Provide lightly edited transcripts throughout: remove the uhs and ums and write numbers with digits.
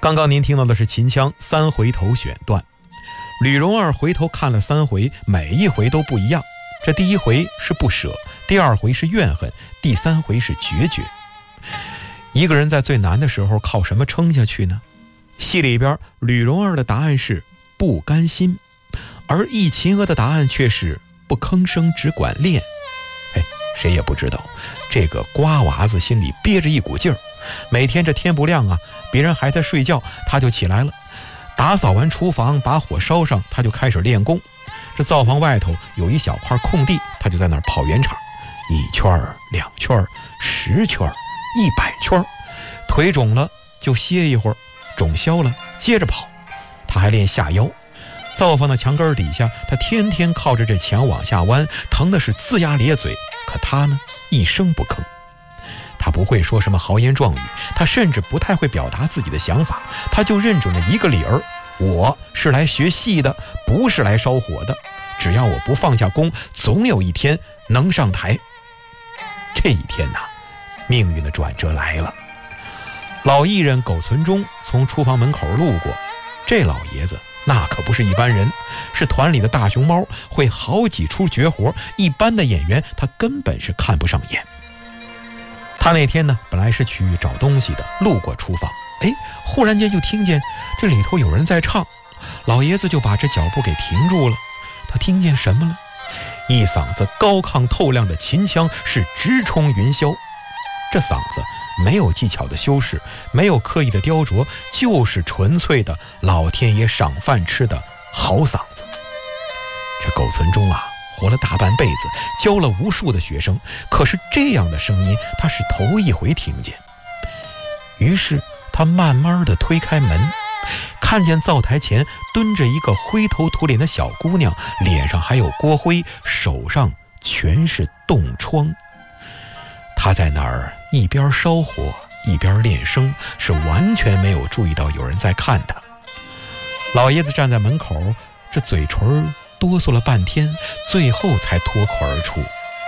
刚刚您听到的是秦腔3回头选段，吕蓉儿回头看了3回，每一回都不一样。这第1回是不舍，第2回是怨恨，第3回是决绝。一个人在最难的时候靠什么撑下去呢？戏里边吕蓉儿的答案是不甘心，而易秦娥的答案却是不吭声，只管练。谁也不知道这个瓜娃子心里憋着一股劲儿，每天这天不亮啊，别人还在睡觉，他就起来了，打扫完厨房，把火烧上，他就开始练功。这灶房外头有一小块空地，他就在那儿跑圆场，1圈2圈10圈100圈，腿肿了就歇一会儿，肿消了接着跑。他还练下腰，灶房的墙根底下，他天天靠着这墙往下弯，疼的是龇牙咧嘴，可他呢一声不吭。他不会说什么豪言壮语，他甚至不太会表达自己的想法，他就认准了一个理儿：我是来学戏的，不是来烧火的，只要我不放下功，总有一天能上台。这一天呐，命运的转折来了。老艺人苟存中从厨房门口路过，这老爷子那可不是一般人，是团里的大熊猫，会好几出绝活，一般的演员他根本是看不上眼。他那天呢，本来是去找东西的，路过厨房，忽然间就听见这里头有人在唱，老爷子就把这脚步给停住了。他听见什么了？一嗓子高亢透亮的秦腔是直冲云霄。这嗓子没有技巧的修饰，没有刻意的雕琢，就是纯粹的老天爷赏饭吃的好嗓子。这苟存中啊，活了大半辈子，教了无数的学生，可是这样的声音他是头一回听见。于是他慢慢的推开门，看见灶台前蹲着一个灰头土脸的小姑娘，脸上还有锅灰，手上全是冻疮。她在那儿一边烧火一边练声，是完全没有注意到有人在看她。老爷子站在门口，这嘴唇哆嗦了半天，最后才脱口而出：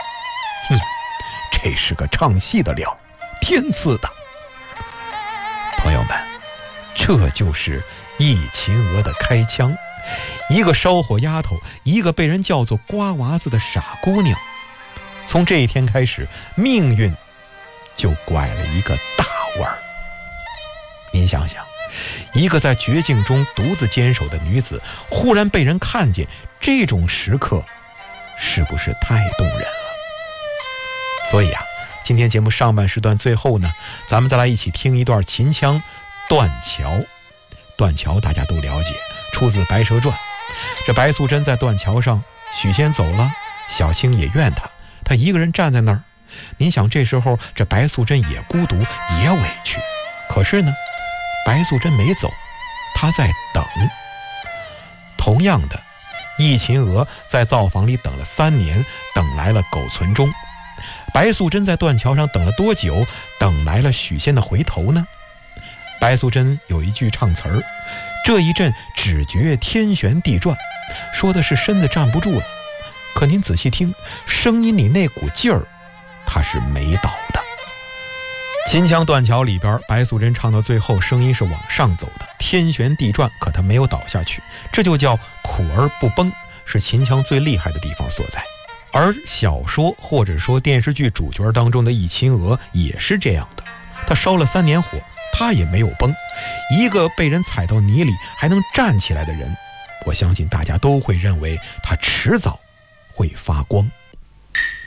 这是个唱戏的料，天赐的。朋友们，这就是易秦娥的开腔，一个烧火丫头，一个被人叫做瓜娃子的傻姑娘。从这一天开始，命运就拐了一个大弯儿。您想想，一个在绝境中独自坚守的女子，忽然被人看见，这种时刻是不是太动人了？所以啊，今天节目上半时段最后呢，咱们再来一起听一段秦腔《断桥》。断桥大家都了解，出自《白蛇传》。这白素贞在断桥上，许仙走了，小青也怨他一个人站在那儿。您想，这时候这白素贞也孤独也委屈，可是呢，白素贞没走，她在等。同样的，易秦娥在灶房里等了3年，等来了苟存中。白素贞在断桥上等了多久？等来了许仙的回头呢？白素贞有一句唱词儿：这一阵只觉天旋地转，说的是身子站不住了。可您仔细听，声音里那股劲儿，它是没倒的。秦腔断桥里边，白素贞唱到最后，声音是往上走的，天旋地转，可她没有倒下去，这就叫苦而不崩，是秦腔最厉害的地方所在。而小说或者说电视剧主角当中的易秦娥也是这样的，她烧了3年火，她也没有崩。一个被人踩到泥里还能站起来的人，我相信大家都会认为她迟早会发光。